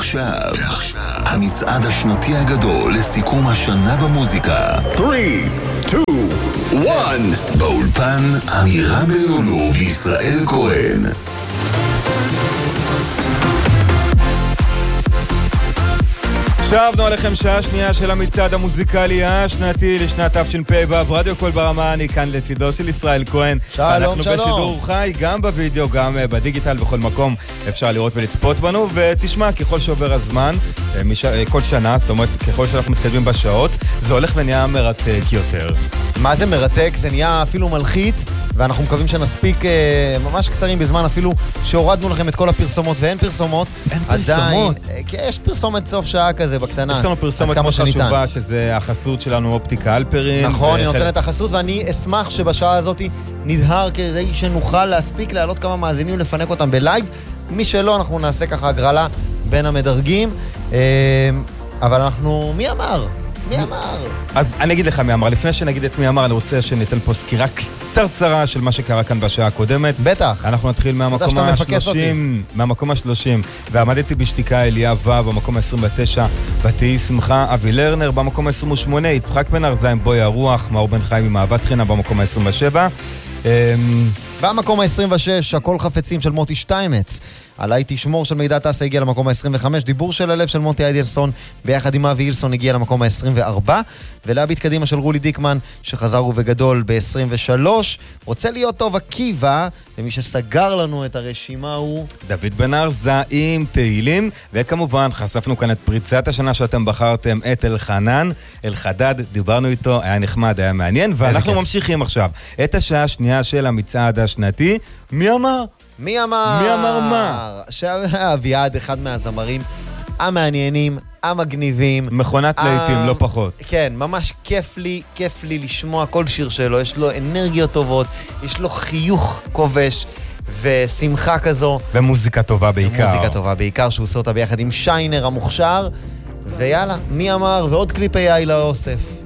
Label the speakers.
Speaker 1: ועכשיו, המצעד השנתי הגדול לסיכום השנה במוזיקה.
Speaker 2: 3, 2, 1.
Speaker 1: באולפן אמירה מלולו וישראל כהן.
Speaker 3: שבנו עליכם שעה שנייה של המצעד המוזיקלי השנתי לשנת תשפ"ב. ברדיו קול ברמה, אני כאן לצידו של ישראל כהן.
Speaker 4: שלום,
Speaker 3: אנחנו
Speaker 4: שלום.
Speaker 3: בשידור חי, גם בווידאו, גם בדיגיטל, בכל מקום אפשר לראות ולצפות בנו. ותשמע, ככל שעובר הזמן, כל שנה, זאת אומרת, ככל שאנחנו מתקדמים בשעות, זה הולך ונהיה מרתק יותר.
Speaker 4: מה זה מרתק? זה נהיה אפילו מלחיץ, ואנחנו מקווים שנספיק ממש קצרים בזמן, אפילו שהורדנו לכם את כל הפרסומות, ואין פרסומות.
Speaker 3: אין פרסומות?
Speaker 4: יש פרסומת סוף שעה כזה בקטנה.
Speaker 3: יש לנו פרסומת מאוד חשובה, שזה החסות שלנו אופטיקה אלפרין.
Speaker 4: נכון, היא נותנת החסות, ואני אשמח שבשעה הזאת נדהר כדי שנוכל להספיק להעלות כמה מאזינים לפנק אותם בלייב. מי שלא, אנחנו נעשה ככה הגרלה בין המדרגים. אבל אנחנו, מי אמר?
Speaker 3: אז אני אגיד לך מי אמר. לפני שנגיד את מי אמר, אני רוצה שניתן פה סקירה קצרצרה של מה שקרה כאן בשעה הקודמת.
Speaker 4: בטח.
Speaker 3: אנחנו נתחיל מהמקום ה-30, ועמדתי בשתיקה אליה ו' במקום ה-29, ותהי שמחה אבי לרנר במקום ה-28, יצחק בן ארזיים בוי הרוח, מאור בן חיים עם אהבת חינה במקום ה-27.
Speaker 4: במקום ה-26, הכל חפצים של מוטי שטיימץ. עליי תשמור של מידע טסה הגיע למקום ה-25, דיבור של הלב של מוטי איידלסון ביחד עם אבי הילסון הגיע למקום ה-24, ולהביט קדימה של רולי דיקמן שחזר ובגדול ב-23. רוצה להיות טוב עקיבא, ומי שסגר לנו את הרשימה הוא
Speaker 3: דוד בן ארזה עם תהילים, וכמובן חשפנו כאן את פריצת השנה שאתם בחרתם, את אלחנן, אלחדד, דיברנו איתו, היה נחמד, היה מעניין, ואנחנו ממשיכים עכשיו את השעה השנייה של המצעד השנתי. מי אמר?
Speaker 4: מי אמר
Speaker 3: מה?
Speaker 4: שאביעד, אחד מהזמרים המעניינים, המגניבים.
Speaker 3: מכונת לעיתים, לא פחות.
Speaker 4: כן, ממש כיף לי לשמוע כל שיר שלו. יש לו אנרגיות טובות, יש לו חיוך כובש ושמחה כזו.
Speaker 3: ומוזיקה טובה בעיקר.
Speaker 4: שהוא עושה אותה ביחד עם שיינר המוכשר. ויאללה, מי אמר? ועוד קליפי איי לאוסף.